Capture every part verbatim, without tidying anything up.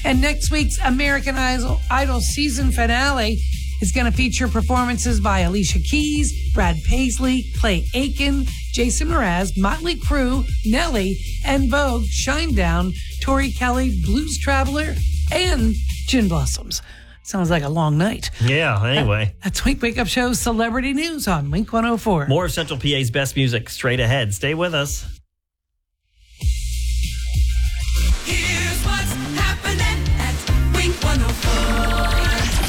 And next week's American Idol, Idol season finale is going to feature performances by Alicia Keys, Brad Paisley, Clay Aiken, Jason Mraz, Motley Crue, Nelly, En Vogue, Shinedown, Tori Kelly, Blues Traveler, and Gin Blossoms. Sounds like a long night. Yeah, anyway. That, that's Wink Wake Up Show's Celebrity News on Wink one oh four. More of Central P A's best music straight ahead. Stay with us. Here's what's happening at Wink one oh four.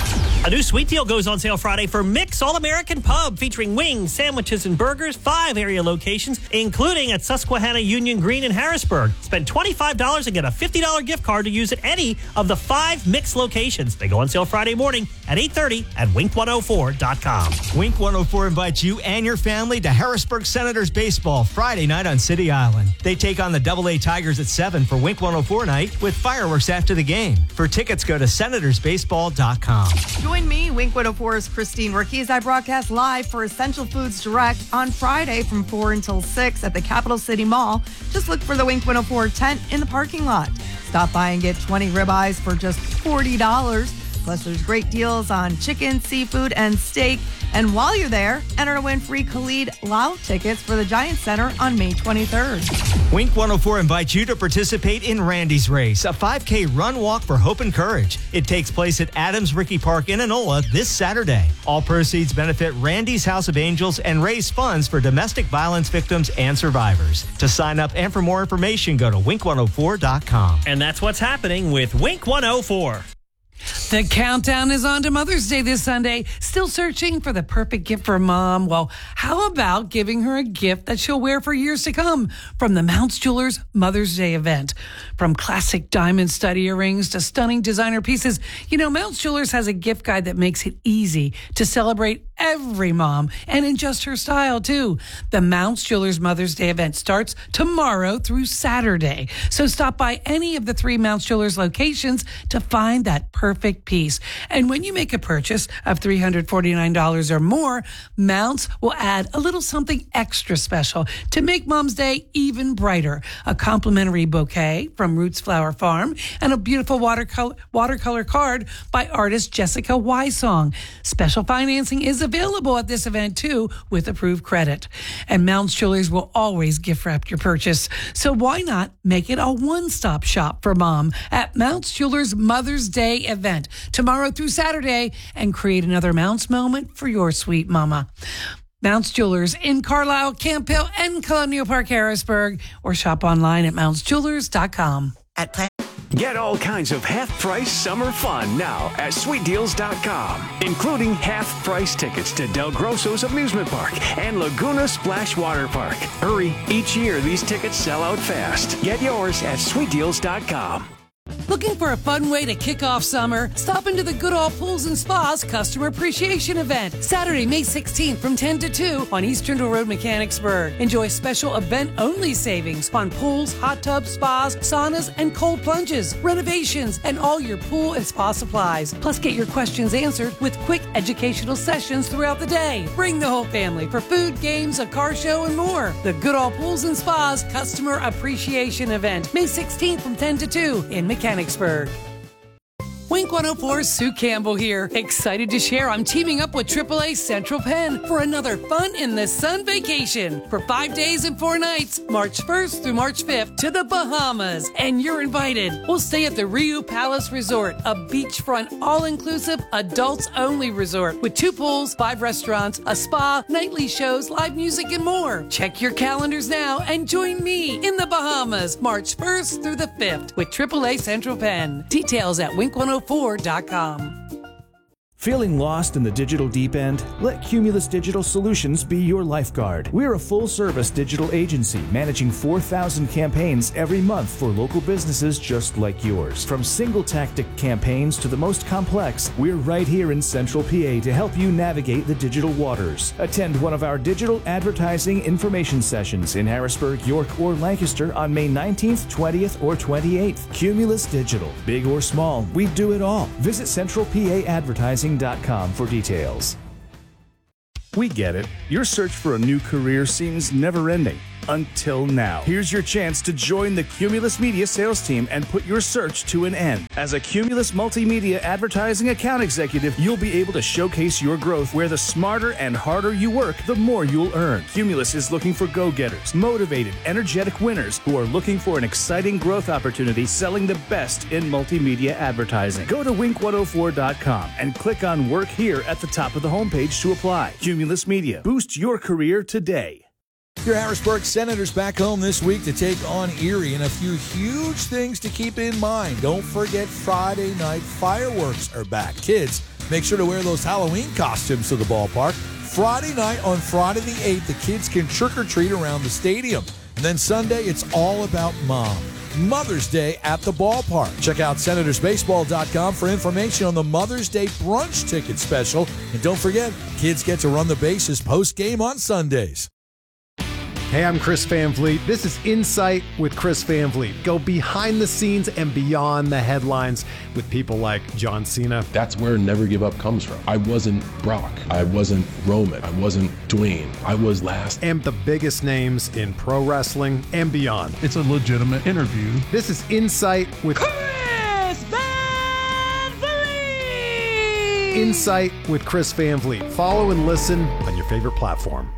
A new sweet deal goes on sale Friday for Mick's All-American Pub, featuring wings, sandwiches, and burgers, five area locations, including at Susquehanna, Union Green, and Harrisburg. Spend twenty-five dollars and get a fifty dollars gift card to use at any of the five Mick's locations. They go on sale Friday morning at eight thirty at wink one oh four dot com. Wink one oh four invites you and your family to Harrisburg Senators Baseball Friday night on City Island. They take on the Double A Tigers at seven for Wink one oh four night with fireworks after the game. For tickets, go to senators baseball dot com. Join me, Wink one oh four's Christine Rookie, as I broadcast live for Essential Foods Direct on Friday from four until six at the Capital City Mall. Just look for the Wink one oh four tent in the parking lot. Stop by and get twenty ribeyes for just forty dollars. Plus, there's great deals on chicken, seafood, and steak. And while you're there, enter to win free Khalid Lau tickets for the Giant Center on May twenty-third. Wink one oh four invites you to participate in Randy's Race, a five K run walk for hope and courage. It takes place at Adams Ricky Park in Enola this Saturday. All proceeds benefit Randy's House of Angels and raise funds for domestic violence victims and survivors. To sign up and for more information, go to wink one oh four dot com. And that's what's happening with Wink one oh four. The countdown is on to Mother's Day this Sunday. Still searching for the perfect gift for mom? Well, how about giving her a gift that she'll wear for years to come from the Mounts Jewelers Mother's Day event? From classic diamond stud earrings to stunning designer pieces, you know, Mounts Jewelers has a gift guide that makes it easy to celebrate every mom and in just her style, too. The Mounts Jewelers Mother's Day event starts tomorrow through Saturday. So stop by any of the three Mounts Jewelers locations to find that perfect piece. And when you make a purchase of three hundred forty-nine dollars or more, Mounts will add a little something extra special to make Mom's Day even brighter. A complimentary bouquet from Roots Flower Farm and a beautiful watercolor, watercolor card by artist Jessica Wysong. Special financing is available at this event, too, with approved credit. And Mounts Jewelers will always gift wrap your purchase. So why not make it a one-stop shop for mom at Mounts Jewelers Mother's Day event tomorrow through Saturday and create another Mounts moment for your sweet mama. Mounts Jewelers in Carlisle, Camp Hill, and Colonial Park, Harrisburg, or shop online at mounts jewelers dot com. At Plan- Get all kinds of half-price summer fun now at sweet deals dot com, including half-price tickets to Del Grosso's Amusement Park and Laguna Splash Water Park. Hurry, each year these tickets sell out fast. Get yours at sweet deals dot com. Looking for a fun way to kick off summer? Stop into the Goodall Pools and Spas Customer Appreciation Event, Saturday, May sixteenth from ten to two on East Trindle Road, Mechanicsburg. Enjoy special event-only savings on pools, hot tubs, spas, saunas, and cold plunges, renovations, and all your pool and spa supplies. Plus, get your questions answered with quick educational sessions throughout the day. Bring the whole family for food, games, a car show, and more. The Goodall Pools and Spas Customer Appreciation Event, May sixteenth from ten to two in Mechanicsburg. Wink one oh four's Sue Campbell here. Excited to share I'm teaming up with triple A Central Penn for another fun in the sun vacation for five days and four nights, March first through March fifth to the Bahamas. And you're invited. We'll stay at the Riu Palace Resort, a beachfront, all-inclusive, adults-only resort with two pools, five restaurants, a spa, nightly shows, live music, and more. Check your calendars now and join me in the Bahamas, March first through the fifth with triple A Central Penn. Details at wink one oh four dot com. Feeling lost in the digital deep end? Let Cumulus Digital Solutions be your lifeguard. We're a full-service digital agency managing four thousand campaigns every month for local businesses just like yours. From single-tactic campaigns to the most complex, we're right here in Central P A to help you navigate the digital waters. Attend one of our digital advertising information sessions in Harrisburg, York, or Lancaster on May nineteenth, twentieth, or twenty-eighth. Cumulus Digital. Big or small, we do it all. Visit central p a advertising dot com for details. We get it. Your search for a new career seems never-ending. Until now. Here's your chance to join the Cumulus Media sales team and put your search to an end. As a Cumulus Multimedia Advertising Account Executive, you'll be able to showcase your growth where the smarter and harder you work, the more you'll earn. Cumulus is looking for go-getters, motivated, energetic winners who are looking for an exciting growth opportunity selling the best in multimedia advertising. Go to wink one oh four dot com and click on Work Here at the top of the homepage to apply. Cumulus Media. Boost your career today. Your Harrisburg Senators back home this week to take on Erie, and a few huge things to keep in mind. Don't forget Friday night fireworks are back. Kids, make sure to wear those Halloween costumes to the ballpark. Friday night on Friday the eighth, the kids can trick-or-treat around the stadium. And then Sunday, it's all about Mom. Mother's Day at the ballpark. Check out senators baseball dot com for information on the Mother's Day brunch ticket special. And don't forget, kids get to run the bases post-game on Sundays. Hey, I'm Chris Van Vliet. This is Insight with Chris Van Vliet. Go behind the scenes and beyond the headlines with people like John Cena. That's where Never Give Up comes from. I wasn't Brock. I wasn't Roman. I wasn't Dwayne. I was last. And the biggest names in pro wrestling and beyond. It's a legitimate interview. This is Insight with Chris Van Vliet! Insight with Chris Van Vliet. Follow and listen on your favorite platform.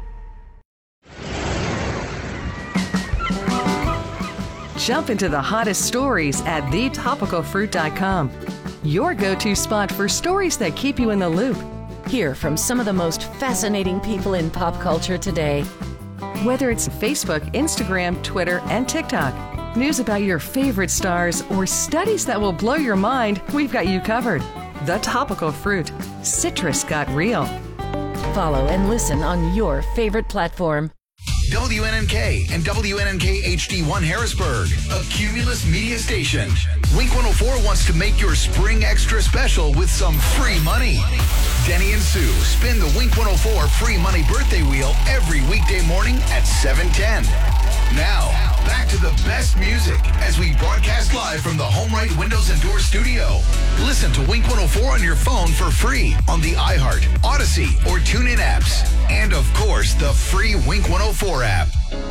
Jump into the hottest stories at the topical fruit dot com. Your go-to spot for stories that keep you in the loop. Hear from some of the most fascinating people in pop culture today. Whether it's Facebook, Instagram, Twitter, and TikTok, news about your favorite stars, or studies that will blow your mind, we've got you covered. The Topical Fruit. Citrus got real. Follow and listen on your favorite platform. W N N K and W N N K H D one Harrisburg, a Cumulus Media station. Wink one oh four wants to make your spring extra special with some free money. Denny and Sue spin the Wink one oh four free money birthday wheel every weekday morning at seven ten. Now, back to the best music as we broadcast live from the HomeRight Windows and Door studio. Listen to Wink one oh four on your phone for free on the iHeart, Odyssey, or TuneIn apps. And of course, the free Wink one oh four app.